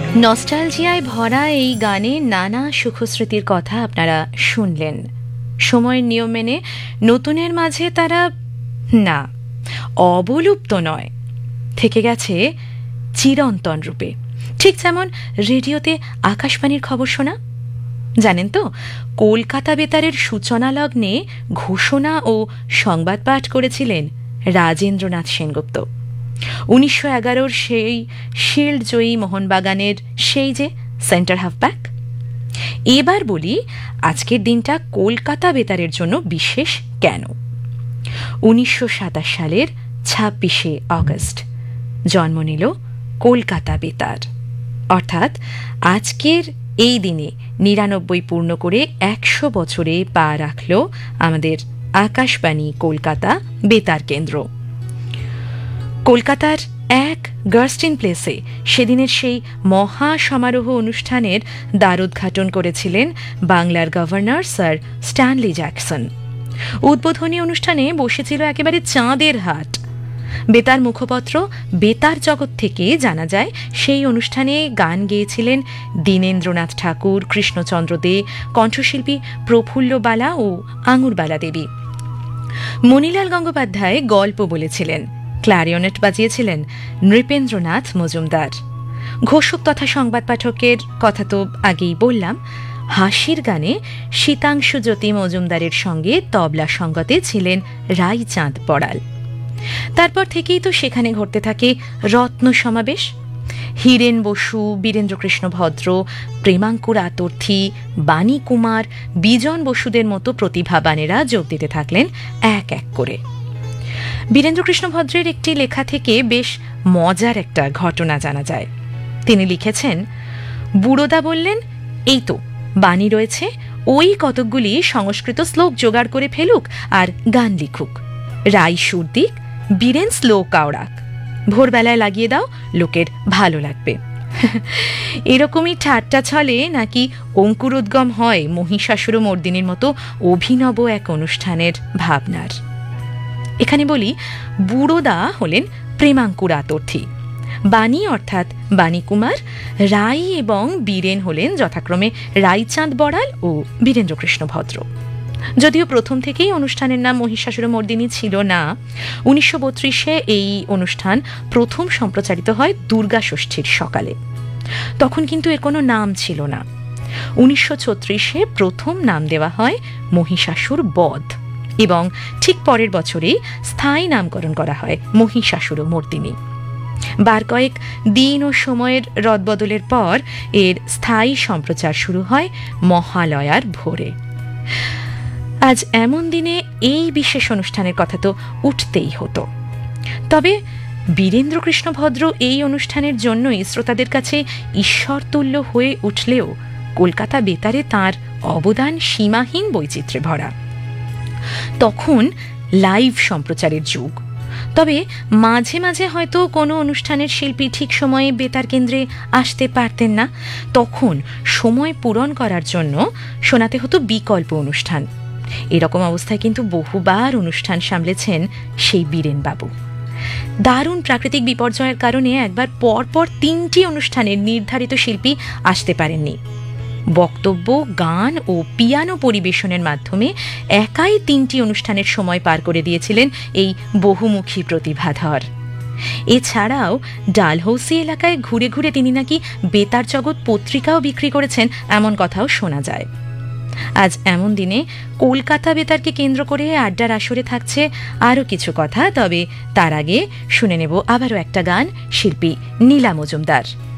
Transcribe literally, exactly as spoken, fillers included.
নস্টালজিয়ায় ভরা এই গানে নানা সুখস্মৃতির কথা আপনারা শুনলেন। সময়ের নিয়ম মেনে নতুনের মাঝে তারা না অবলুপ্ত নয়, থেকে গেছে চিরন্তন রূপে। ঠিক যেমন রেডিওতে আকাশবাণীর খবর শোনা, জানেন তো, কলকাতা বেতারের সূচনা লগ্নে ঘোষণা ও সংবাদ পাঠ করেছিলেন রাজেন্দ্রনাথ সেনগুপ্ত। উনিশশো এগারোর সেই শিল্ড জয়ী মোহনবাগানের সেই যে সেন্টার হাফব্যাক। এবার বলি আজকের দিনটা কলকাতা বেতারের জন্য বিশেষ কেন। উনিশশো সাতাশ সালের ছাব্বিশে আগস্ট জন্ম নিল কলকাতা বেতার, অর্থাৎ আজকের এই দিনে নিরানব্বই পূর্ণ করে একশো বছরে পা রাখল আমাদের আকাশবাণী কলকাতা বেতার কেন্দ্র। কলকাতার এক গার্স্টিন প্লেসে সেদিনের সেই মহা সমারোহ অনুষ্ঠানের দ্বারোদ্ঘাটন করেছিলেন বাংলার গভর্নর স্যার স্ট্যানলি জ্যাকসন। উদ্বোধনী অনুষ্ঠানে বসেছিল একেবারে চাঁদের হাট। বেতার মুখপত্র বেতার জগৎ থেকে জানা যায় সেই অনুষ্ঠানে গান গেয়েছিলেন দীনেন্দ্রনাথ ঠাকুর, কৃষ্ণচন্দ্র দে, কণ্ঠশিল্পী প্রফুল্লবালা ও আঙুরবালা দেবী। মণিলাল গঙ্গোপাধ্যায় গল্প বলেছিলেন, ক্লারিওনেট বাজিয়েছিলেন নৃপেন্দ্রনাথ মজুমদার। ঘোষক তথা সংবাদ পাঠকের কথা তো আগেই বললাম। হাসির গানে শীতাংশু জ্যোতি মজুমদারের সঙ্গে তবলা সঙ্গতে ছিলেন রাইচাঁদ বড়াল। তারপর থেকেই তো সেখানে ঘটতে থাকে রত্ন সমাবেশ। হীরেন বসু, বীরেন্দ্রকৃষ্ণ ভদ্র, প্রেমাঙ্কুর আতর্থী, বাণী কুমার, বিজন বসুদের মতো প্রতিভাবানেরা যোগ দিতে থাকলেন এক এক করে। বীরেন্দ্রকৃষ্ণ ভদ্রের একটি লেখা থেকে বেশ মজার একটা ঘটনা জানা যায়। তিনি লিখেছেন, বুড়োদা বললেন, এই তো বাণী রয়েছে, ওই কতকগুলি সংস্কৃত শ্লোক জোগাড় করে ফেলুক আর গান লিখুক। রাই সুর দিক, বীরেন শ্লোক আওড়াক, ভোরবেলায় লাগিয়ে দাও, লোকের ভালো লাগবে। এরকমই ঠাট্টা ছলে নাকি অঙ্কুরোদ্গম হয় মহিষাসুর মর্দিনীর মতো অভিনব এক অনুষ্ঠানের ভাবনার। এখানে বলি, বুড়োদা হলেন প্রেমাঙ্কুর আতর্থী, বাণী অর্থাৎ বাণী কুমার, রাই এবং বীরেন হলেন যথাক্রমে রাইচাঁদ বড়াল ও বীরেন্দ্রকৃষ্ণ ভদ্র। যদিও প্রথম থেকেই অনুষ্ঠানের নাম মহিষাসুর মর্দিনী ছিল না। উনিশশো বত্রিশে এই অনুষ্ঠান প্রথম সম্প্রচারিত হয় দুর্গা ষষ্ঠীর সকালে। তখন কিন্তু এর কোনো নাম ছিল না। উনিশশো ছত্রিশে প্রথম নাম দেওয়া হয় মহিষাসুর বধ এবং ঠিক পরের বছরেই স্থায়ী নামকরণ করা হয় মহিষাসুর মর্দিনী। বার কয়েক দিন ও সময়ের রদবদলের পর এর স্থায়ী সম্প্রচার শুরু হয় মহালয়ার ভোরে। আজ এমন দিনে এই বিশেষ অনুষ্ঠানের কথা তো উঠতেই হতো। তবে বীরেন্দ্রকৃষ্ণ ভদ্র এই অনুষ্ঠানের জন্যই শ্রোতাদের কাছে ঈশ্বরতুল্য হয়ে উঠলেও কলকাতা বেতারে তাঁর অবদান সীমাহীন বৈচিত্র্যে ভরা। তখন লাইভ সম্প্রচারের যুগ। তবে মাঝে মাঝে হয়তো কোনো অনুষ্ঠানের শিল্পী ঠিক সময়ে বেতার কেন্দ্রে আসতে পারতেন না। তখন সময় পূরণ করার জন্য শোনাতে হতো বিকল্প অনুষ্ঠান। এরকম অবস্থায় কিন্তু বহুবার অনুষ্ঠান সামলেছেন সেই বীরেনবাবু। দারুণ প্রাকৃতিক বিপর্যয়ের কারণে একবার পরপর তিনটি অনুষ্ঠানের নির্ধারিত শিল্পী আসতে পারেননি। বক্তব্য, গান ও পিয়ানো পরিবেশনের মাধ্যমে একাই তিনটি অনুষ্ঠানের সময় পার করে দিয়েছিলেন এই বহুমুখী প্রতিভাধর। এছাড়াও ডালহৌসি এলাকায় ঘুরে ঘুরে তিনি নাকি বেতার জগৎ পত্রিকাও বিক্রি করেছেন, এমন কথাও শোনা যায়। আজ এমন দিনে কলকাতা বেতারকে কেন্দ্র করে আড্ডার আসরে থাকছে আরও কিছু কথা। তবে তার আগে শুনে নেব আবারও একটা গান, শিল্পী নীলা মজুমদার।